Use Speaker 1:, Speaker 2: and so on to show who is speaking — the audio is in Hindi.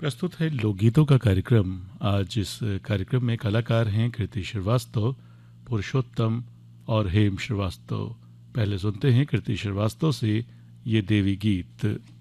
Speaker 1: प्रस्तुत है लोकगीतों का कार्यक्रम। आज इस कार्यक्रम में कलाकार हैं कृति श्रीवास्तव, पुरुषोत्तम और हेम श्रीवास्तव। पहले सुनते हैं कृति श्रीवास्तव से ये देवी गीत।